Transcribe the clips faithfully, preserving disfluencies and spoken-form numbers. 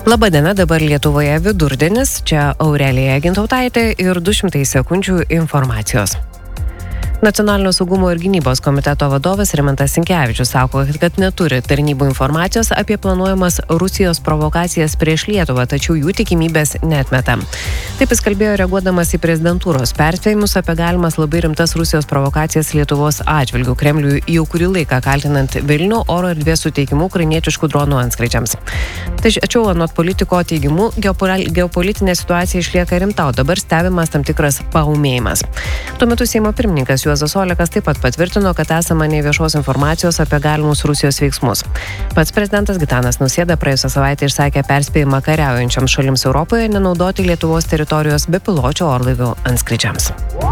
Labadiena, dabar Lietuvoje vidurdienis, čia Aurelija Gintautaitė ir du šimtai sekundžių informacijos. Nacionalinio saugumo ir gynybos komiteto vadovas Rimantas Sinkevičius sako, kad neturi tarnybų informacijos apie planuojamas Rusijos provokacijas prieš Lietuvą, tačiau jų tikimybės neatmeta. Taip jis kalbėjo reaguodamas į prezidentūros perspėjimus apie galimas labai rimtas Rusijos provokacijas Lietuvos atžvilgių, Kremliui jau kurį laiką kaltinant Vilnių oro erdvės suteikimu ukrainietiškų dronų antskrydžiams. Tačiau anot politiko teigimu, geopolitinė situacija išlieka rimta, o dabar stebimas tam tikras paūmėjimas. Tuo metu Seimo pirmininkas Juozas Olekas taip pat patvirtino, kad esama neviešos informacijos apie galimus Rusijos veiksmus. Pats prezidentas Gitanas Nausėda praėjusią savaitę išsakė perspėjimą kariaujančioms šalims Europoje nenaudoti Lietuvos teritorijos bepiločių orlaivių antskrydžiams.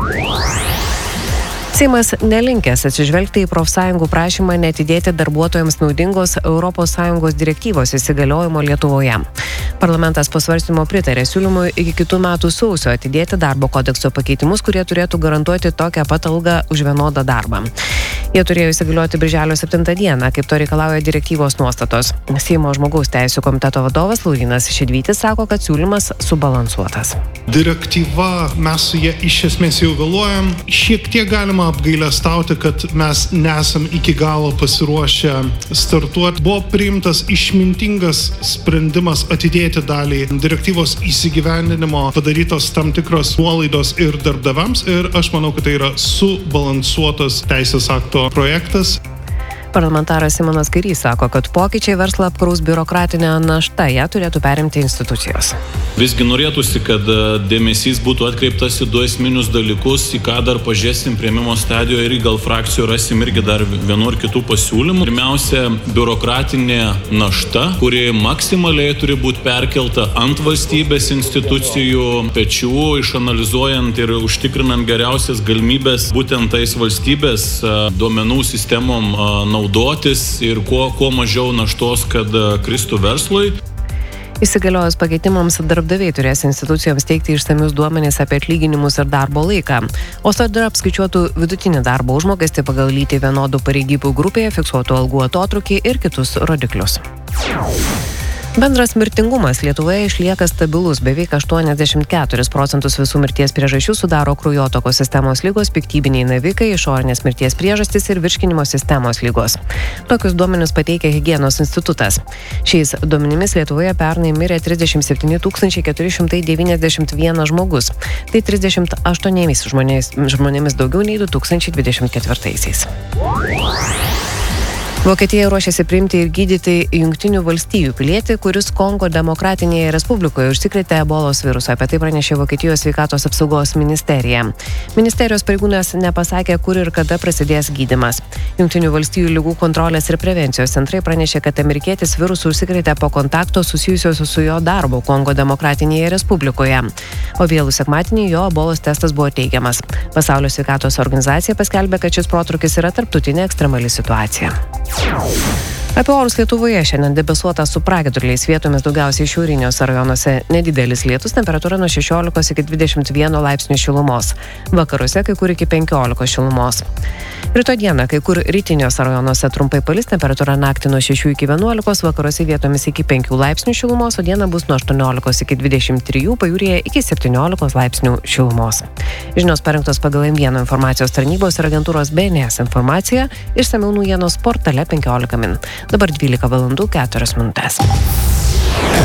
Seimas nelinkęs atsižvelgti į profsąjungų prašymą neatidėti darbuotojams naudingos Europos Sąjungos direktyvos įsigaliojimo Lietuvoje. Parlamentas po svarstymo pritarė siūlymui iki kitų metų sausio atidėti darbo kodekso pakeitimus, kurie turėtų garantuoti tokią pat algą už vienodą darbą. Jie turėjo įsigalioti birželio septintą dieną, kaip to reikalauja direktyvos nuostatos. Seimo žmogaus teisių komiteto vadovas Laurynas Šidvytis sako, kad siūlymas subalansuotas. Direktyva, mes su jie iš esmės jau vėluojam. Šiek tiek galima apgailestauti, kad mes nesam iki galo pasiruošę startuoti. Buvo priimtas išmintingas sprendimas atidėti dalį direktyvos įsigyvendinimo, padarytos tam tikros nuolaidos ir darbdaviams, ir aš manau, kad tai yra subalansuotas teisės akto projektas. Parlamentaras Simonas Kairys sako, kad pokyčiai verslą apkraus biurokratinę naštą, ją turėtų perimti institucijos. Visgi norėtųsi, kad dėmesys būtų atkreiptas į du esminius dalykus, į ką dar pažiūrėsim priėmimo stadijoje ir gal frakcijų rasim irgi dar vienu ar kitų pasiūlymų. Pirmiausia, biurokratinė našta, kuri maksimaliai turi būti perkelta ant valstybės institucijų pečių, išanalizuojant ir užtikrinant geriausias galimybės būtent tais valstybės duomenų sistemom naudotis. naudotis ir kuo, kuo mažiau naštos, kad kristų verslui. Įsigaliojus pakeitimams, darbdaviai turės institucijoms teikti išsamius duomenis apie atlyginimus ir darbo laiką, o sodra apskaičiuotų vidutinį darbo užmokestį pagal lytį vienodų pareigybių grupėje, fiksuotų algų atotrūkį ir kitus rodiklius. Bendras mirtingumas Lietuvoje išlieka stabilus, beveik aštuoniasdešimt keturis procentus visų mirties priežasčių sudaro kraujotakos sistemos ligos, piktybiniai navikai, išorinės mirties priežastys ir virškinimo sistemos ligos. Tokius duomenis pateikia Higienos institutas. Šiais duomenimis Lietuvoje pernai mirė trisdešimt septyni tūkstančiai keturi šimtai devyniasdešimt vienas žmogus. Tai trisdešimt aštuoniais žmonėmis, žmonėmis daugiau nei du tūkstančiai dvidešimt ketvirtaisiais. Vokietija ruošiasi priimti ir gydyti Jungtinių valstijų pilietį, kuris Kongo Demokratinėje Respublikoje užsikrėtė ebolos virusu. Apie tai pranešė Vokietijos sveikatos apsaugos ministerija. Ministerijos pareigūnas nepasakė, kur ir kada prasidės gydymas. Jungtinių valstijų ligų kontrolės ir prevencijos centrai pranešė, kad amerikietis virusu užsikrėtė po kontakto susijusios su jo darbu Kongo Demokratinėje Respublikoje. O vėlų sekmadienį jo ebolos testas buvo teigiamas. Pasaulio sveikatos organizacija paskelbė, kad šis protrūkis yra tarptautinė ekstremali situacija. Apie orus Lietuvoje šiandien debesuota su pragiedruliais, vietomis daugiausiai šiauriniuose rajonuose nedidelis lietus, temperatūra nuo šešiolikos iki dvidešimt vieno laipsnių šilumos. Vakaruose kai kur iki penkiolikos šilumos. Rytoj dieną kai kur rytiniuose rajonuose trumpai palis, temperatūra naktį nuo šešių iki vienuolikos, vakaruose vietomis iki penkių laipsnių šilumos, o dieną bus nuo aštuoniolikos iki dvidešimt trijų, pajūryje iki septyniolikos laipsnių šilumos. Žinios parengtos pagal M vienas informacijos tarnybos ir agentūros B N S informacija, išsamiau naujienos portale penkiolika min. Dabar dvylika valandų keturios minutės.